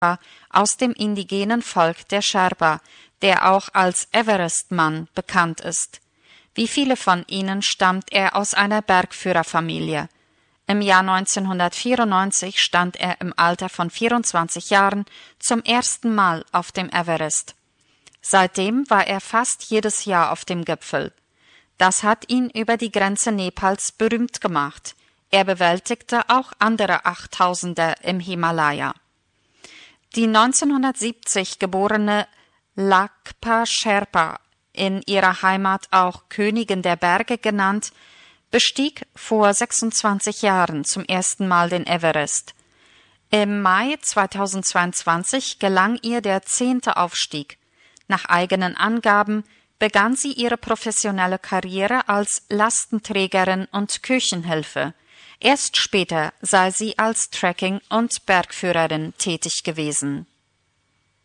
aus dem indigenen Volk der Sherpa, der auch als Everest-Mann bekannt ist. Wie viele von ihnen stammt er aus einer Bergführerfamilie. Im Jahr 1994 stand er im Alter von 24 Jahren zum ersten Mal auf dem Everest. Seitdem war er fast jedes Jahr auf dem Gipfel. Das hat ihn über die Grenze Nepals berühmt gemacht. Er bewältigte auch andere Achttausender im Himalaya. Die 1970 geborene Lakpa Sherpa, in ihrer Heimat auch Königin der Berge genannt, bestieg vor 26 Jahren zum ersten Mal den Everest. Im Mai 2022 gelang ihr der 10. Aufstieg. Nach eigenen Angaben begann sie ihre professionelle Karriere als Lastenträgerin und Küchenhilfe. Erst später sei sie als Trekking- und Bergführerin tätig gewesen.